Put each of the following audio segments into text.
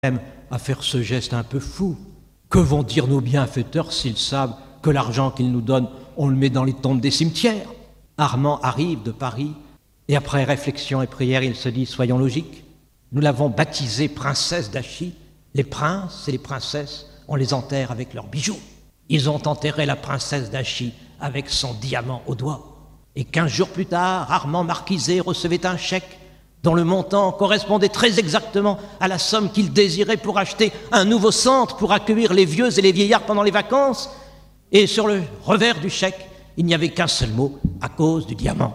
aiment à faire ce geste un peu fou. Que vont dire nos bienfaiteurs s'ils savent que l'argent qu'ils nous donnent, on le met dans les tombes des cimetières? Armand arrive de Paris, et après réflexion et prière, il se dit, soyons logiques, nous l'avons baptisée princesse d'Achy. Les princes et les princesses, on les enterre avec leurs bijoux. Ils ont enterré la princesse d'Achy avec son diamant au doigt. Et 15 jours plus tard, Armand Marquiset recevait un chèque dont le montant correspondait très exactement à la somme qu'il désirait pour acheter un nouveau centre pour accueillir les vieux et les vieillards pendant les vacances. Et sur le revers du chèque, il n'y avait qu'un seul mot, à cause du diamant.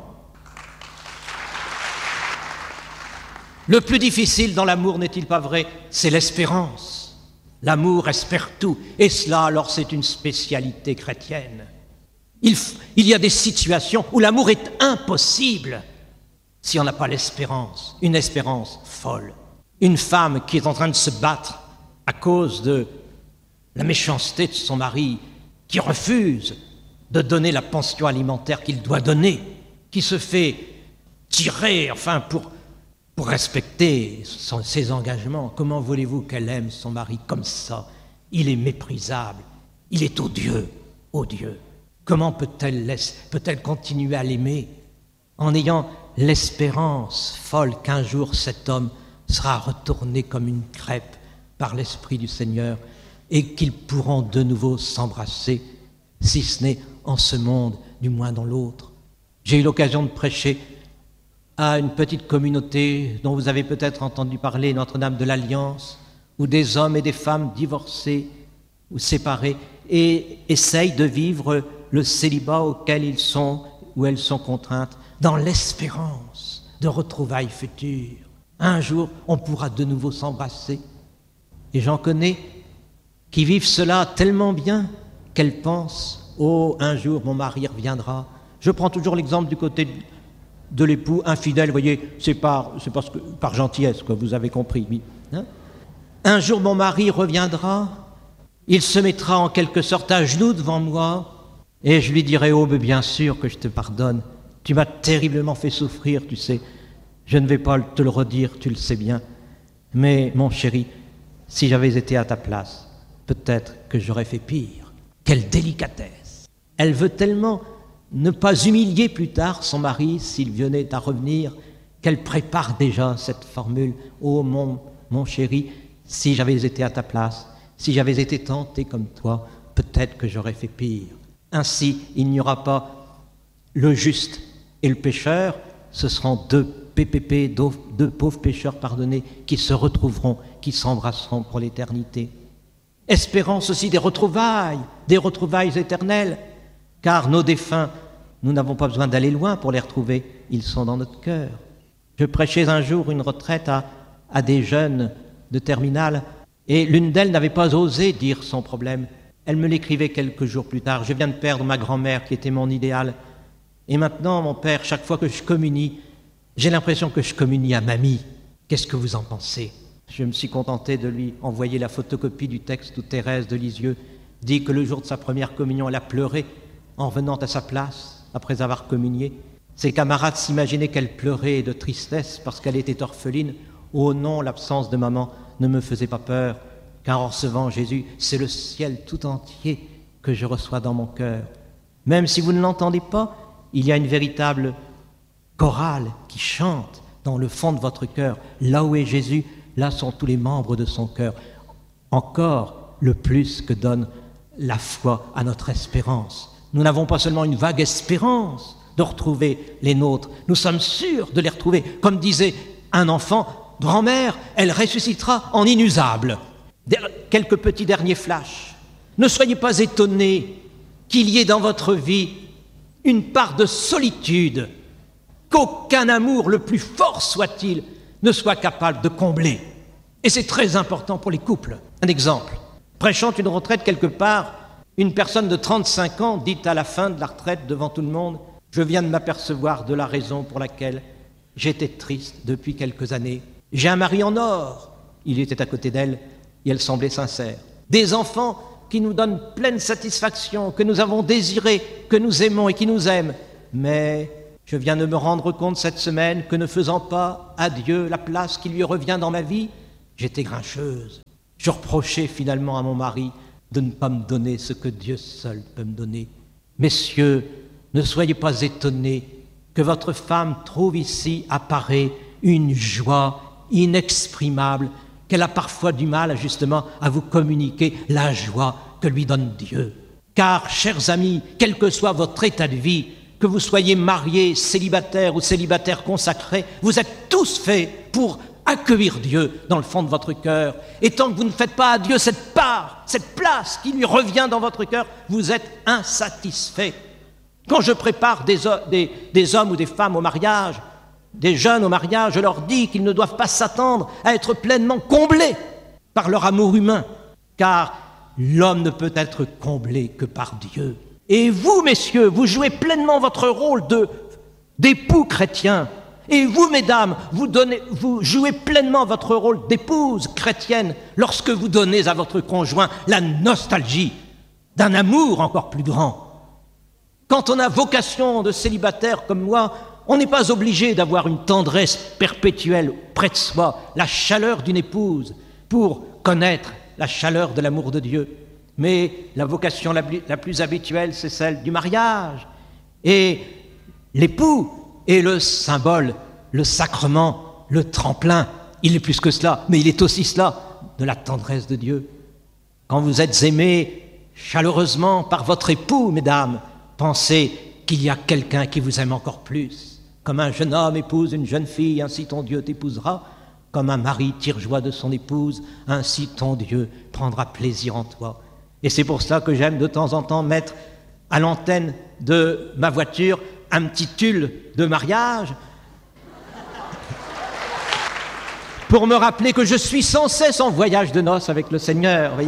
Le plus difficile dans l'amour, n'est-il pas vrai? C'est l'espérance. L'amour espère tout, et cela, alors, c'est une spécialité chrétienne. Il y a des situations où l'amour est impossible si on n'a pas l'espérance, une espérance folle. Une femme qui est en train de se battre à cause de la méchanceté de son mari, qui refuse de donner la pension alimentaire qu'il doit donner, qui se fait tirer, enfin, pour respecter ses engagements. Comment voulez-vous qu'elle aime son mari comme ça? Il est méprisable, il est odieux, odieux. Comment peut-elle continuer à l'aimer en ayant l'espérance folle qu'un jour cet homme sera retourné comme une crêpe par l'Esprit du Seigneur et qu'ils pourront de nouveau s'embrasser, si ce n'est en ce monde, du moins dans l'autre. J'ai eu l'occasion de prêcher à une petite communauté dont vous avez peut-être entendu parler, Notre-Dame de l'Alliance, où des hommes et des femmes divorcés ou séparés et essayent de vivre le célibat auquel ils sont ou elles sont contraintes, dans l'espérance de retrouvailles futures. Un jour, on pourra de nouveau s'embrasser. Et j'en connais qui vivent cela tellement bien qu'elles pensent « Oh, un jour, mon mari reviendra ». Je prends toujours l'exemple du côté de l'époux infidèle, vous voyez, c'est par gentillesse que vous avez compris. Hein? Un jour, mon mari reviendra, il se mettra en quelque sorte à genoux devant moi, et je lui dirai, oh, mais bien sûr que je te pardonne, tu m'as terriblement fait souffrir, tu sais, je ne vais pas te le redire, tu le sais bien, mais mon chéri, si j'avais été à ta place, peut-être que j'aurais fait pire. Quelle délicatesse! Elle veut tellement ne pas humilier plus tard son mari s'il venait à revenir, qu'elle prépare déjà cette formule, oh mon chéri, si j'avais été à ta place, si j'avais été tenté comme toi, peut-être que j'aurais fait pire. Ainsi, il n'y aura pas le juste et le pécheur, ce seront deux PPP, deux pauvres pécheurs pardonnés, qui se retrouveront, qui s'embrasseront pour l'éternité. Espérance aussi des retrouvailles éternelles, car nos défunts, nous n'avons pas besoin d'aller loin pour les retrouver, ils sont dans notre cœur. Je prêchais un jour une retraite à des jeunes de terminale, et l'une d'elles n'avait pas osé dire son problème. Elle me l'écrivait quelques jours plus tard. Je viens de perdre ma grand-mère qui était mon idéal. Et maintenant, mon père, chaque fois que je communie, j'ai l'impression que je communie à mamie. Qu'est-ce que vous en pensez? Je me suis contenté de lui envoyer la photocopie du texte où Thérèse de Lisieux dit que le jour de sa première communion, elle a pleuré en revenant à sa place après avoir communié. Ses camarades s'imaginaient qu'elle pleurait de tristesse parce qu'elle était orpheline. Oh non, l'absence de maman ne me faisait pas peur, car en recevant Jésus, c'est le ciel tout entier que je reçois dans mon cœur. Même si vous ne l'entendez pas, il y a une véritable chorale qui chante dans le fond de votre cœur. Là où est Jésus, là sont tous les membres de son cœur. Encore le plus que donne la foi à notre espérance. Nous n'avons pas seulement une vague espérance de retrouver les nôtres, nous sommes sûrs de les retrouver. Comme disait un enfant, grand-mère, elle ressuscitera en inusable. Quelques petits derniers flashs. Ne soyez pas étonnés qu'il y ait dans votre vie une part de solitude qu'aucun amour, le plus fort soit-il, ne soit capable de combler. Et c'est très important pour les couples. Un exemple. Prêchant une retraite quelque part, une personne de 35 ans dit à la fin de la retraite devant tout le monde « Je viens de m'apercevoir de la raison pour laquelle j'étais triste depuis quelques années. J'ai un mari en or. » Il était à côté d'elle et elle semblait sincère. Des enfants qui nous donnent pleine satisfaction, que nous avons désiré, que nous aimons et qui nous aiment. Mais je viens de me rendre compte cette semaine que ne faisant pas à Dieu la place qui lui revient dans ma vie, j'étais grincheuse. Je reprochais finalement à mon mari de ne pas me donner ce que Dieu seul peut me donner. Messieurs, ne soyez pas étonnés que votre femme trouve ici apparaît une joie inexprimable, qu'elle a parfois du mal justement à vous communiquer la joie que lui donne Dieu. Car, chers amis, quel que soit votre état de vie, que vous soyez mariés, célibataires ou célibataires consacrés, vous êtes tous faits pour accueillir Dieu dans le fond de votre cœur. Et tant que vous ne faites pas à Dieu cette part, cette place qui lui revient dans votre cœur, vous êtes insatisfaits. Quand je prépare des hommes ou des femmes au mariage, des jeunes au mariage, je leur dis qu'ils ne doivent pas s'attendre à être pleinement comblés par leur amour humain, car l'homme ne peut être comblé que par Dieu. Et vous, messieurs, vous jouez pleinement votre rôle d'époux chrétien. Et vous, mesdames, vous jouez pleinement votre rôle d'épouse chrétienne lorsque vous donnez à votre conjoint la nostalgie d'un amour encore plus grand. Quand on a vocation de célibataire comme moi, on n'est pas obligé d'avoir une tendresse perpétuelle près de soi, la chaleur d'une épouse, pour connaître la chaleur de l'amour de Dieu. Mais la vocation la plus habituelle, c'est celle du mariage. Et l'époux est le symbole, le sacrement, le tremplin. Il est plus que cela, mais il est aussi cela, de la tendresse de Dieu. Quand vous êtes aimés chaleureusement par votre époux, mesdames, pensez qu'il y a quelqu'un qui vous aime encore plus. Comme un jeune homme épouse une jeune fille, ainsi ton Dieu t'épousera. Comme un mari tire joie de son épouse, ainsi ton Dieu prendra plaisir en toi. Et c'est pour ça que j'aime de temps en temps mettre à l'antenne de ma voiture un petit tulle de mariage pour me rappeler que je suis sans cesse en voyage de noces avec le Seigneur, voyez ?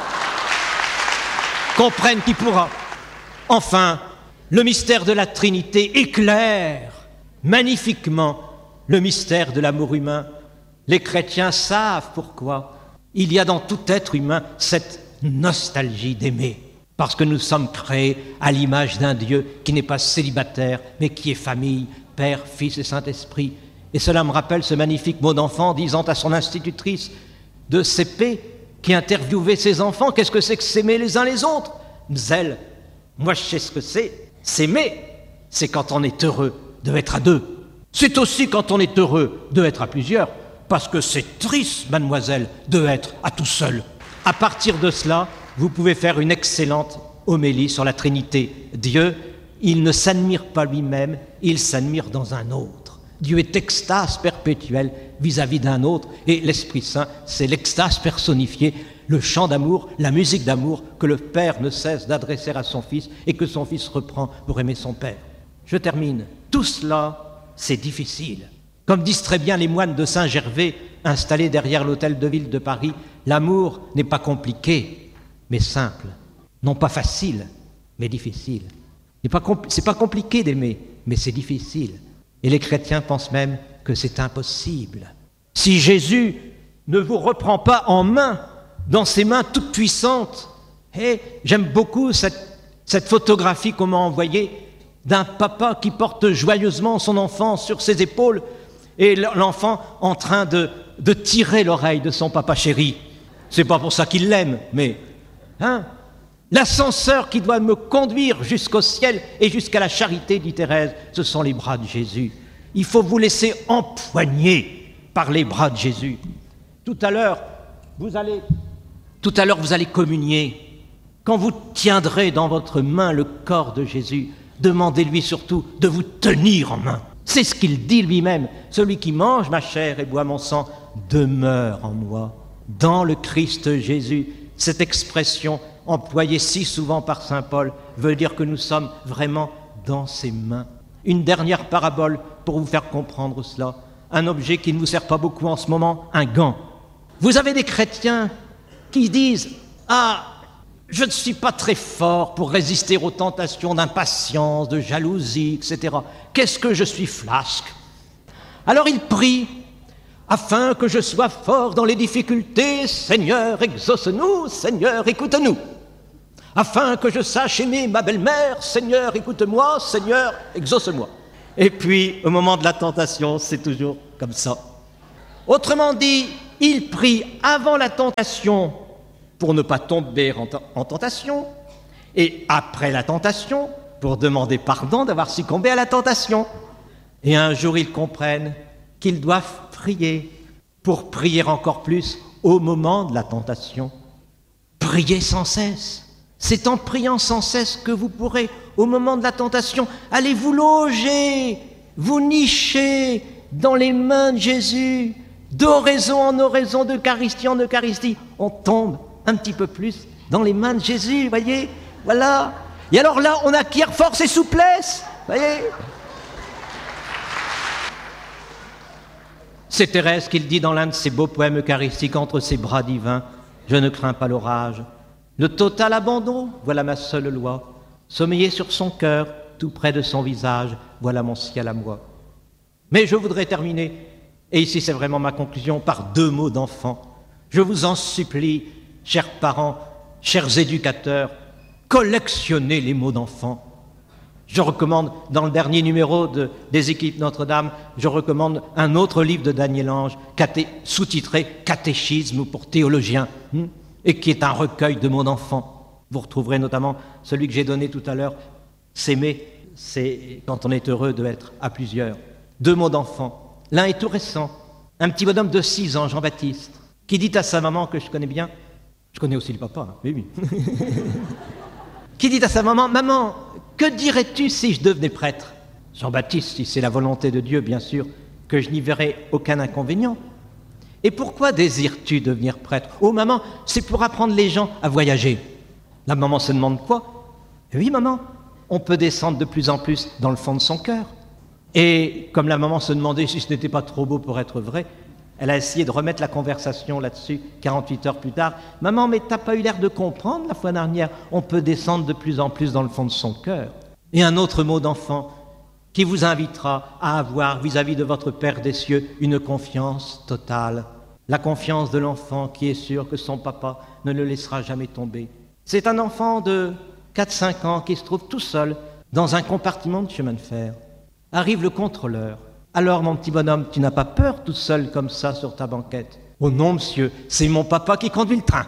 Comprenne qui pourra. Enfin, le mystère de la Trinité éclaire magnifiquement le mystère de l'amour humain. Les chrétiens savent pourquoi il y a dans tout être humain cette nostalgie d'aimer, parce que nous sommes créés à l'image d'un Dieu qui n'est pas célibataire, mais qui est famille, Père, Fils et Saint-Esprit. Et cela me rappelle ce magnifique mot d'enfant disant à son institutrice de CP qui interviewait ses enfants, qu'est-ce que c'est que s'aimer les uns les autres ? Mzell, moi je sais ce que c'est, s'aimer, c'est quand on est heureux de être à deux. C'est aussi quand on est heureux de être à plusieurs, parce que c'est triste, mademoiselle, de être à tout seul. À partir de cela, vous pouvez faire une excellente homélie sur la Trinité. Dieu, il ne s'admire pas lui-même, il s'admire dans un autre. Dieu est extase perpétuelle vis-à-vis d'un autre, et l'Esprit Saint, c'est l'extase personnifiée, le chant d'amour, la musique d'amour que le Père ne cesse d'adresser à son Fils et que son Fils reprend pour aimer son Père. Je termine. Tout cela, c'est difficile. Comme disent très bien les moines de Saint-Gervais, installés derrière l'hôtel de ville de Paris, l'amour n'est pas compliqué, mais simple. Non pas facile, mais difficile. C'est pas compliqué d'aimer, mais c'est difficile. Et les chrétiens pensent même que c'est impossible. Si Jésus ne vous reprend pas en main, dans ses mains toutes puissantes, et j'aime beaucoup cette photographie qu'on m'a envoyée d'un papa qui porte joyeusement son enfant sur ses épaules et l'enfant en train de tirer l'oreille de son papa chéri. C'est pas pour ça qu'il l'aime, mais l'ascenseur qui doit me conduire jusqu'au ciel et jusqu'à la charité, dit Thérèse, ce sont les bras de Jésus. Il faut vous laisser empoigner par les bras de Jésus. Tout à l'heure, vous allez communier. Quand vous tiendrez dans votre main le corps de Jésus, demandez-lui surtout de vous tenir en main. C'est ce qu'il dit lui-même. Celui qui mange ma chair et boit mon sang demeure en moi. Dans le Christ Jésus, cette expression employée si souvent par saint Paul veut dire que nous sommes vraiment dans ses mains. Une dernière parabole pour vous faire comprendre cela. Un objet qui ne vous sert pas beaucoup en ce moment, un gant. Vous avez des chrétiens qui disent « Ah, je ne suis pas très fort pour résister aux tentations d'impatience, de jalousie, etc. Qu'est-ce que je suis flasque ?» Alors ils prient « Afin que je sois fort dans les difficultés, Seigneur, exauce-nous, Seigneur, écoute-nous. Afin que je sache aimer ma belle-mère, Seigneur, écoute-moi, Seigneur, exauce-moi. » Et puis, au moment de la tentation, c'est toujours comme ça. Autrement dit, il prie avant la tentation pour ne pas tomber en tentation, et après la tentation pour demander pardon d'avoir succombé à la tentation. Et un jour, ils comprennent qu'ils doivent prier pour prier encore plus au moment de la tentation. Priez sans cesse. C'est en priant sans cesse que vous pourrez, au moment de la tentation, aller vous loger, vous nicher dans les mains de Jésus, d'oraison en oraison, d'Eucharistie en Eucharistie. On tombe un petit peu plus dans les mains de Jésus, voyez, voilà. Et alors là, on acquiert force et souplesse, voyez. C'est Thérèse qui le dit dans l'un de ses beaux poèmes eucharistiques, entre ses bras divins, je ne crains pas l'orage. Le total abandon, voilà ma seule loi. Sommeiller sur son cœur, tout près de son visage, voilà mon ciel à moi. Mais je voudrais terminer, et ici c'est vraiment ma conclusion, par 2 mots d'enfant. Je vous en supplie, chers parents, chers éducateurs, collectionnez les mots d'enfant. Je recommande, dans le dernier numéro des Équipes Notre-Dame, je recommande un autre livre de Daniel Ange, sous-titré « Catéchisme » ou pour théologiens, et qui est un recueil de mots d'enfant. Vous retrouverez notamment celui que j'ai donné tout à l'heure, « S'aimer », c'est quand on est heureux d'être à plusieurs. 2 mots d'enfant. L'un est tout récent, un petit bonhomme de 6 ans, Jean-Baptiste, qui dit à sa maman, que je connais bien, je connais aussi le papa, hein, oui. Qui dit à sa maman, « Maman, que dirais-tu si je devenais prêtre ?» Jean-Baptiste, si c'est la volonté de Dieu, bien sûr, que je n'y verrai aucun inconvénient. « Et pourquoi désires-tu devenir prêtre ?»« Oh maman, c'est pour apprendre les gens à voyager. » La maman se demande quoi ? « Oui maman, on peut descendre de plus en plus dans le fond de son cœur. » Et comme la maman se demandait si ce n'était pas trop beau pour être vrai, elle a essayé de remettre la conversation là-dessus 48 heures plus tard. « Maman, mais t'as pas eu l'air de comprendre la fois dernière, on peut descendre de plus en plus dans le fond de son cœur. » Et un autre mot d'enfant qui vous invitera à avoir vis-à-vis de votre Père des cieux une confiance totale. La confiance de l'enfant qui est sûr que son papa ne le laissera jamais tomber. C'est un enfant de 4-5 ans qui se trouve tout seul dans un compartiment de chemin de fer. Arrive le contrôleur. « Alors, mon petit bonhomme, tu n'as pas peur tout seul comme ça sur ta banquette ?»« Oh non, monsieur, c'est mon papa qui conduit le train. »